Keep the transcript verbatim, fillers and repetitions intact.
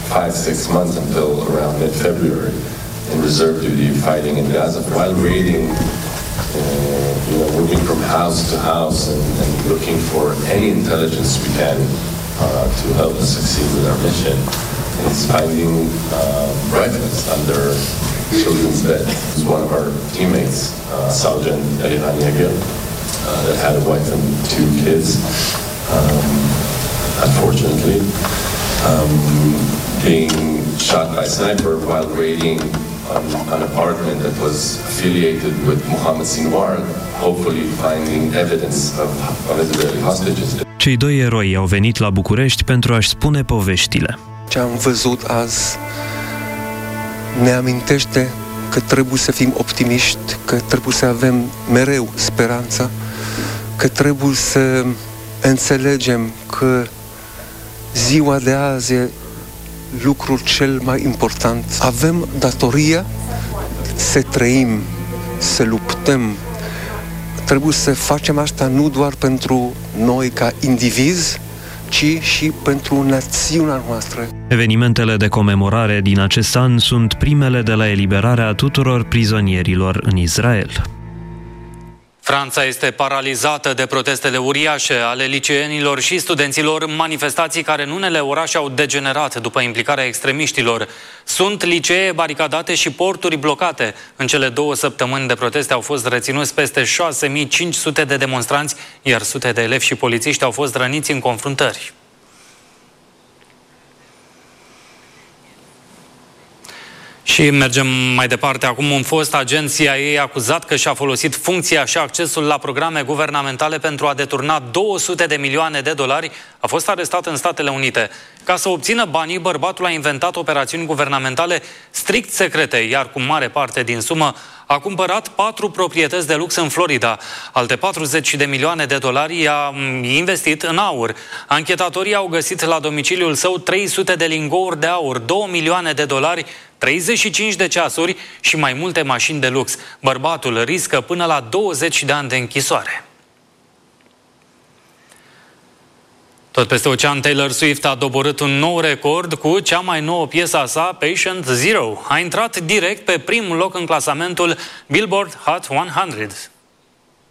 five, six months until around mid-February in reserve duty fighting in Gaza. While raiding, uh, you know, moving from house to house and, and looking for any intelligence we can uh, to help us succeed with our mission, is finding uh, rifles under children's bed. One of our teammates, uh, Sergeant Eliran Yagil, uh, that had a wife and two kids, um, unfortunately, um, being shot by sniper while raiding on an apartment that was affiliated with Mohammed Sinwar, hopefully finding evidence of, of Israeli hostages. Cei doi eroi au venit la București pentru a-și spune poveștile. Ce am văzut azi ne amintește că trebuie să fim optimiști, că trebuie să avem mereu speranța, că trebuie să înțelegem că ziua de azi e lucrul cel mai important. Avem datoria să trăim, să luptăm. Trebuie să facem asta nu doar pentru noi ca indivizi, ci și pentru națiunea noastră. Evenimentele de comemorare din acest an sunt primele de la eliberarea tuturor prizonierilor în Israel. Franța este paralizată de protestele uriașe ale liceenilor și studenților, manifestații care în unele orașe au degenerat după implicarea extremiștilor. Sunt licee baricadate și porturi blocate. În cele două săptămâni de proteste au fost reținuți peste șase mii cinci sute de demonstranți, iar sute de elevi și polițiști au fost răniți în confruntări. Și mergem mai departe. Acum un fost agent C I A acuzat că și-a folosit funcția și accesul la programe guvernamentale pentru a deturna două sute de milioane de dolari a fost arestat în Statele Unite. Ca să obțină banii, bărbatul a inventat operațiuni guvernamentale strict secrete, iar cu mare parte din sumă a cumpărat patru proprietăți de lux în Florida. Alte patruzeci de milioane de dolari i-a investit în aur. Anchetatorii au găsit la domiciliul său trei sute de lingouri de aur, două milioane de dolari, treizeci și cinci de ceasuri și mai multe mașini de lux. Bărbatul riscă până la douăzeci de ani de închisoare. Tot peste ocean, Taylor Swift a doborât un nou record cu cea mai nouă piesă a sa, Patient Zero. A intrat direct pe primul loc în clasamentul Billboard Hot o sută.